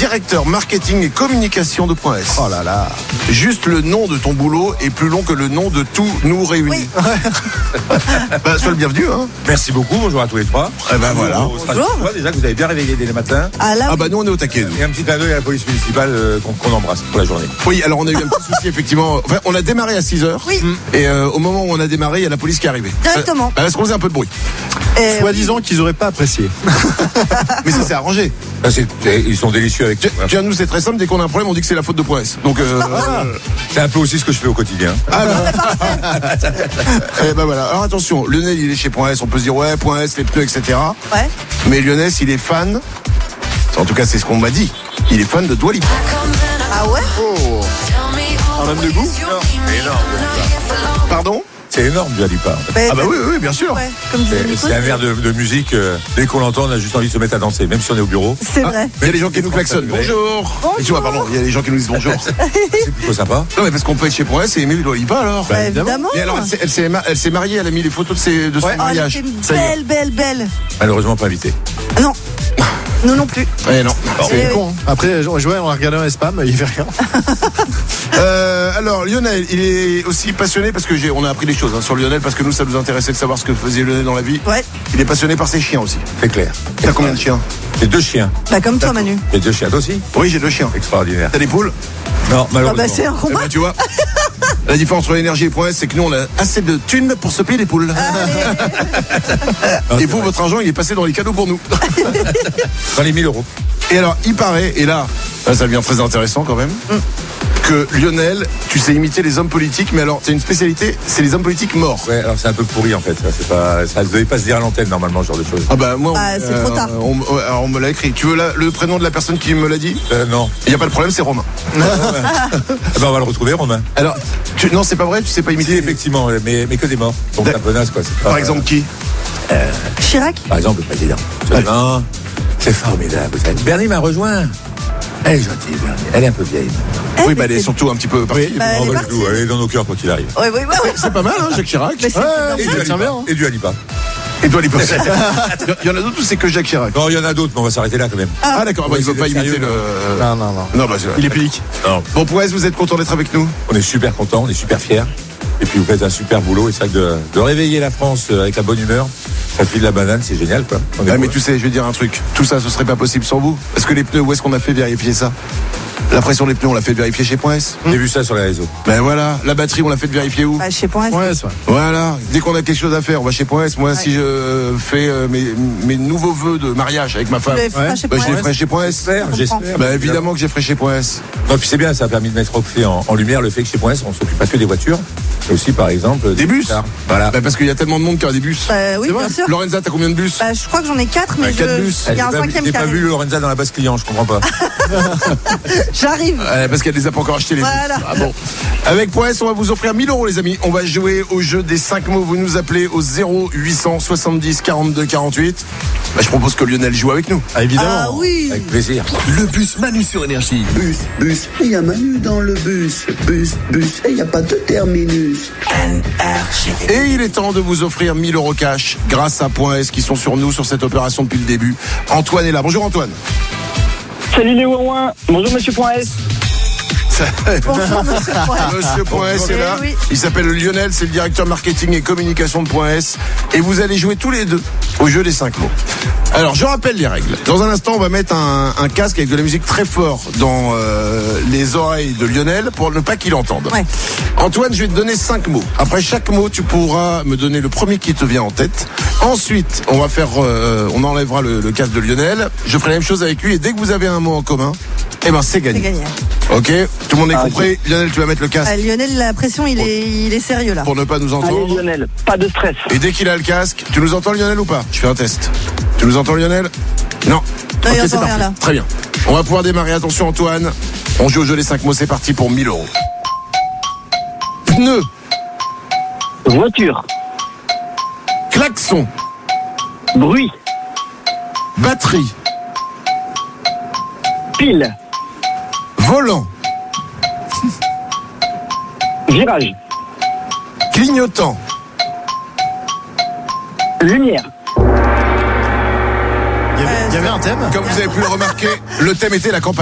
directeur marketing et communication de .s. Oh là là. Juste le nom de ton boulot est plus long que le nom de tous nous réunis. Bah, sois le bienvenu, hein. Merci beaucoup, bonjour à tous les trois. Eh ben voilà. Bonjour. Déjà que vous avez bien réveillé dès le matin. Ah bah nous on est au taquet. Nous. Et un petit clin d'œil à la police municipale qu'on embrasse pour la journée. Oui, alors on a eu un petit souci effectivement. Enfin, on a démarré à 6h. Oui. Et au moment où on a démarré, il y a la police qui est arrivée. Directement. Parce qu'on faisait un peu de bruit. Soi-disant qu'ils auraient pas apprécié. Mais ça s'est arrangé. Là, ils sont délicieux avec. Tiens, nous c'est très simple, dès qu'on a un problème, on dit que c'est la faute de .s. Donc c'est un peu aussi ce que je fais au quotidien. Ah bah. Eh ben voilà. Alors attention, Lionel il est chez .s, on peut se dire ouais, .s, les pneus, etc. Ouais. Mais Lionel, il est fan. En tout cas, c'est ce qu'on m'a dit. Il est fan de Dua Lipa. Ah ouais. Oh. En homme de goût. Énorme. Pardon? C'est énorme, Dua Lipa. Ah bah oui, bien sûr. Ouais, comme disait Nico, C'est un air de musique. Dès qu'on l'entend, on a juste envie de se mettre à danser, même si on est au bureau. c'est vrai. Il y a des gens qui nous klaxonnent. Bonjour. Et tu vois, pardon, il y a des gens qui nous disent bonjour. C'est plutôt sympa. Non mais parce qu'on peut être chez .s et aimer Dua Lipa alors. Bah, évidemment. Et alors elle s'est mariée, elle a mis les photos de son Oh, elle mariage. était Ça y est. belle. Malheureusement pas invité. Ah non. Nous non plus. Eh non. Eh oui. Con. Hein. Après, on a regardé un spam, il fait rien. Alors Lionel, il est aussi passionné parce que on a appris des choses sur Lionel parce que nous ça nous intéressait de savoir ce que faisait Lionel dans la vie. Ouais. Il est passionné par ses chiens aussi. C'est clair. Il a combien de chiens? J'ai 2 chiens. Bah comme toi Manu. J'ai 2 chiens, toi aussi? Oui, j'ai 2 chiens. Extraordinaire. T'as des poules? Non, Ah malheureusement. bah c'est un Eh combat. ben, tu vois. La différence entre l'énergie et .s, c'est que nous on a assez de thunes pour se payer des poules. Et vous, votre argent, il est passé dans les cadeaux pour nous. Dans les 1000 euros. Et alors, il paraît, et là, ça devient très intéressant quand même, que Lionel, tu sais imiter les hommes politiques, mais alors, c'est une spécialité, c'est les hommes politiques morts. Ouais, alors c'est un peu pourri en fait. Ça ne devait pas se dire à l'antenne normalement, ce genre de choses. Ah bah moi, Ah, c'est trop tard. On me l'a écrit. Tu veux le prénom de la personne qui me l'a dit? Non. Il n'y a pas de problème, c'est Romain. Eh ben, on va le retrouver, Romain. Alors, non, c'est pas vrai, tu sais pas Si, imiter. effectivement, mais que des morts. Donc c'est un peu naze, quoi. C'est pas- Par exemple, qui? Chirac. Par exemple, le président. Non, c'est formidable. Vous savez. Bernie m'a rejoint. Elle est gentille, Bernie. Elle est un peu vieille. Oui, bah elle est surtout un petit peu partie. Bah, elle est Oh, bah, partie. elle est dans nos cœurs quand il arrive. Ouais. C'est pas mal, hein, Jacques Chirac. Mais c'est Et bien. Dua tient Lipa. bien, hein. Et Dua Lipa. Et Dua Lipa. Il y en a d'autres ou c'est que Jacques Chirac? Non, il y en a d'autres, mais on va s'arrêter là quand même. Ah d'accord, bah, il veut pas c'est imiter sérieux, le... Non. Non, bah c'est vrai. Il est public. Non. Bon, pour vous êtes content d'être avec nous? On est super contents, on est super fiers. Et puis vous faites un super boulot. Et c'est vrai que de réveiller la France avec la bonne humeur, ça file la banane, c'est génial, quoi. On est Ah, mais pour- tu sais, je vais dire un truc. Tout ça, ce serait pas possible sans vous. Parce que les pneus, où est-ce qu'on a fait vérifier ça? La pression des pneus, on l'a fait vérifier chez .s. J'ai vu ça sur les réseaux. Ben voilà. La batterie, on l'a fait vérifier où? Bah, je sais pas. Ouais, c'est vrai. Voilà. Dès qu'on a quelque chose à faire, on va chez .s. Moi, si je fais mes nouveaux vœux de mariage avec ma femme, Je bah, je les ferai chez .s. J'espère. Bah, évidemment que j'ai ferai chez .s. Non, puis c'est bien, ça a permis de mettre en lumière le fait que chez Point S, on s'occupe pas que des voitures, mais aussi, par exemple, Des bus. Voilà. Bah, parce qu'il y a tellement de monde qui a des bus. Oui, bien sûr. Lorenza, t'as combien de bus? Bah, je crois que j'en ai 4, mais 4 bus. il y a un cinquième J'ai qui pas vu arrive. Lorenza dans la base client, je comprends pas. J'arrive. Parce qu'elle les a pas encore achetés les bus. Voilà. Ah bon. Avec .s, on va vous offrir 1000 euros les amis. On va jouer au jeu des 5 mots. Vous nous appelez au 0800 70 42 48. Bah, je propose que Lionel joue avec nous. Ah, évidemment. Ah oui. Avec plaisir. Le bus Manu sur Énergie. Bus, il y a Manu dans le bus. Bus, et il n'y a pas de terminus. Et il est temps de vous offrir 1000 euros cash grâce à .s qui sont sur nous sur cette opération depuis le début. Antoine est là. Bonjour Antoine. Salut les Ourouins, bonjour Monsieur Point S. Bonjour, monsieur Poirier. Monsieur .s est là. Eh oui. Il s'appelle Lionel, c'est le directeur marketing et communication de .s. Et vous allez jouer tous les deux au jeu des 5 mots. Alors, je rappelle les règles. Dans un instant, on va mettre un casque avec de la musique très fort dans les oreilles de Lionel pour ne pas qu'il entende. Ouais. Antoine, je vais te donner 5 mots. Après chaque mot, tu pourras me donner le premier qui te vient en tête. Ensuite, on va faire, on enlèvera le casque de Lionel. Je ferai la même chose avec lui. Et dès que vous avez un mot en commun, eh ben c'est C'est gagné. gagné. Ok, tout le monde est compris. Lionel, tu vas mettre le casque Ah, Lionel, la pression, il est sérieux là. pour ne pas nous Allez entendre. Lionel, pas de stress. Et dès qu'il a le casque, tu nous entends Lionel ou pas? Je fais un test. Tu nous entends Lionel? Non. il Ok, entend c'est rien, parfait. là. Très bien. On va pouvoir démarrer. Attention Antoine. On joue au jeu des 5 mots. C'est parti pour 1000 euros. Pneu, Voiture, klaxon, bruit, batterie, pile, volant, virage, clignotant. lumière. Il y avait un thème. Comme vous avez pu le remarquer, le thème était la campagne.